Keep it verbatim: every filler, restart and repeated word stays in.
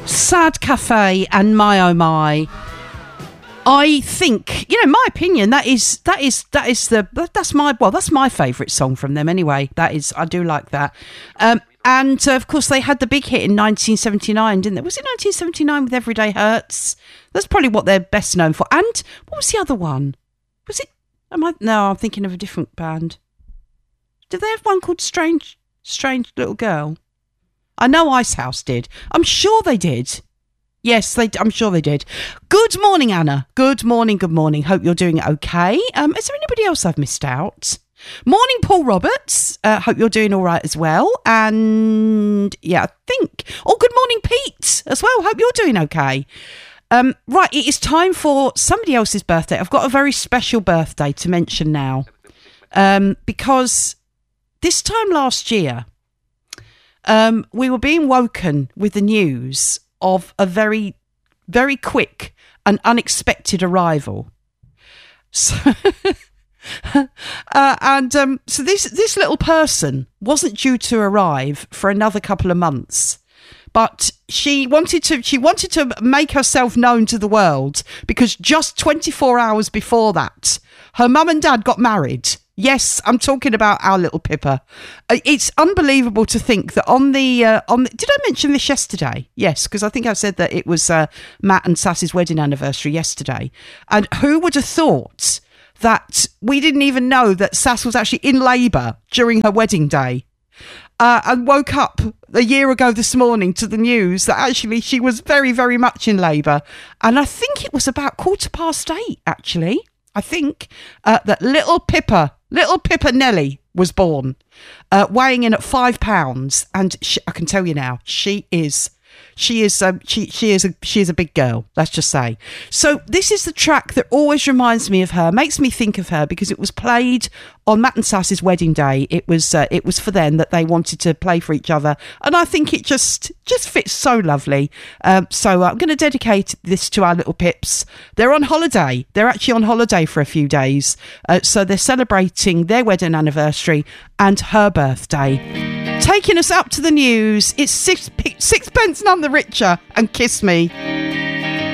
Sad Cafe and My Oh My. I think, you know, my opinion, that is that is that is the that's my well that's my favourite song from them anyway. That is, I do like that. Um, and uh, of course they had the big hit in nineteen seventy-nine, didn't they? Was it nineteen seventy-nine with Everyday Hurts? That's probably what they're best known for. And what was the other one? Was it? Am I? No, I'm thinking of a different band. Did they have one called Strange Strange Little Girl? I know Icehouse did. I'm sure they did. Yes, they. I'm sure they did. Good morning, Anna. Good morning, good morning. Hope you're doing okay. Um, is there anybody else I've missed out? Morning, Paul Roberts. Uh, hope you're doing all right as well. And yeah, I think... Oh, good morning, Pete, as well. Hope you're doing okay. Um, right, it is time for somebody else's birthday. I've got a very special birthday to mention now. Um, because this time last year, um, we were being woken with the news of a very, very quick and unexpected arrival. So, uh, and um, so this this little person wasn't due to arrive for another couple of months, but she wanted to she wanted to make herself known to the world because just twenty-four hours before that, her mum and dad got married. Yes, I'm talking about our little Pippa. It's unbelievable to think that on the uh, on the, did I mention this yesterday? Yes, because I think I said that it was uh, Matt and Sass's wedding anniversary yesterday. And who would have thought that we didn't even know that Sass was actually in labour during her wedding day? Uh, and woke up a year ago this morning to the news that actually she was very, very much in labour. And I think it was about quarter past eight, actually. I think uh, that little Pippa, little Pippa Nelly was born, uh, weighing in at five pounds. And she, I can tell you now, she is, she is, um, she she is a she is a big girl. Let's just say. So this is the track that always reminds me of her, makes me think of her because it was played on Matt and Sass's wedding day. It was uh, it was for them that they wanted to play for each other, and I think it just just fits so lovely. Um, so I'm going to dedicate this to our little Pips. They're on holiday. They're actually on holiday for a few days, uh, so they're celebrating their wedding anniversary and her birthday. Taking us up to the news, it's six, sixpence none the richer, and Kiss Me.